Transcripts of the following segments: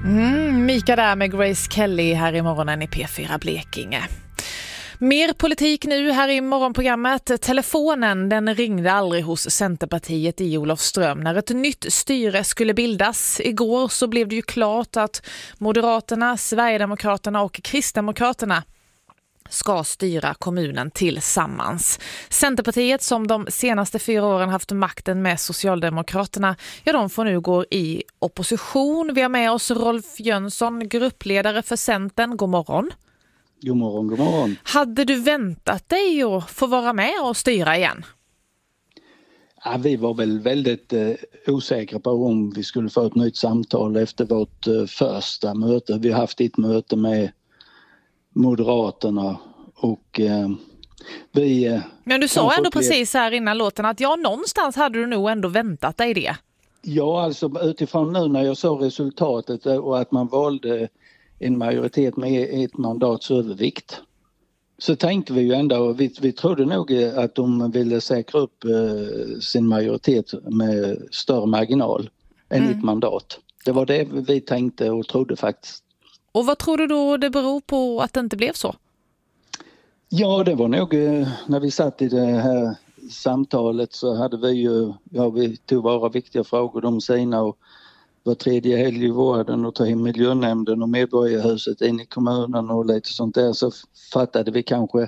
Mika där med Grace Kelly här i morgonen i P4 Blekinge. Mer politik nu här i morgonprogrammet. Telefonen den ringde aldrig hos Centerpartiet i Olofström när ett nytt styre skulle bildas. Igår så blev det ju klart att Moderaterna, Sverigedemokraterna och Kristdemokraterna ska styra kommunen tillsammans. Centerpartiet som de senaste 4 åren haft makten med Socialdemokraterna, ja de får nu gå i opposition. Vi har med oss Rolf Jönsson, gruppledare för Centern. God morgon. God morgon, god morgon. Hade du väntat dig att få vara med och styra igen? Ja, vi var väl väldigt osäkra på om vi skulle få ett nytt samtal efter vårt första möte. Vi har haft ett möte med Moderaterna och vi... Men du sa ändå precis här innan låten att ja, någonstans hade du nog ändå väntat dig det. Ja, alltså utifrån nu när jag såg resultatet och att man valde en majoritet med ett mandats övervikt, så tänkte vi ju ändå, vi trodde nog att de ville säkra upp sin majoritet med större marginal än ett mandat. Det var det vi tänkte och trodde faktiskt. Och vad tror du då det beror på att det inte blev så? Ja, det var nog när vi satt i det här samtalet så hade vi tog våra viktiga frågor, de sina, och var tredje helg i vården och ta hem miljönämnden och medborgarhuset in i kommunen och lite sånt där, så fattade vi kanske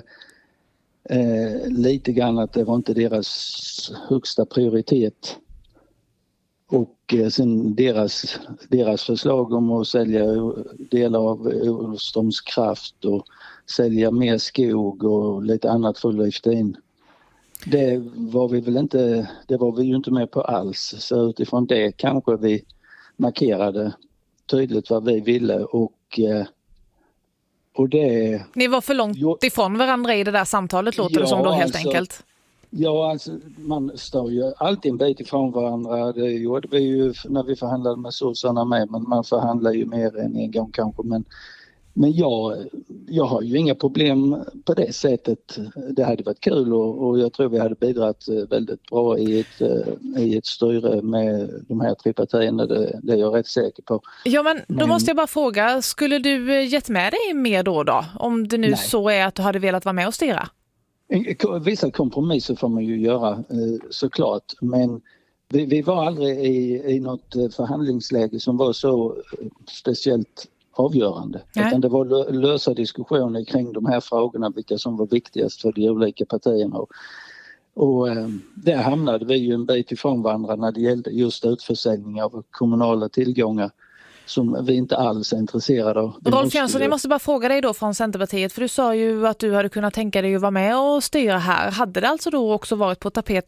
lite grann att det var inte deras högsta prioritet. Och sen deras förslag om att sälja delar av Olofströms kraft och sälja mer skog och lite annat för att lyfta in. Det var vi ju inte med på alls, så utifrån det kanske vi markerade tydligt vad vi ville och det... Ni var för långt ifrån varandra i det där samtalet, låter det som då helt enkelt. Ja, alltså man står ju alltid en bit ifrån varandra. Det gjorde vi ju när vi förhandlade med sossarna med, men man förhandlar ju mer än en gång kanske. Men jag har ju inga problem på det sättet. Det hade varit kul och jag tror vi hade bidragit väldigt bra i ett styre med de här 3 partierna. Det är jag rätt säker på. Ja, men då måste jag bara fråga, skulle du gett med dig mer då? Om det nu så är att du hade velat vara med och styra? Vissa kompromisser får man ju göra såklart, men vi var aldrig i något förhandlingsläge som var så speciellt avgörande. Utan det var lösa diskussioner kring de här frågorna, vilka som var viktigast för de olika partierna. Och där hamnade vi ju en bit ifrån varandra när det gällde just utförsäljning av kommunala tillgångar som vi inte alls är intresserade av. Rolf Jönsson, jag måste bara fråga dig då från Centerpartiet, för du sa ju att du hade kunnat tänka dig att vara med och styra här. Hade det alltså då också varit på tapeten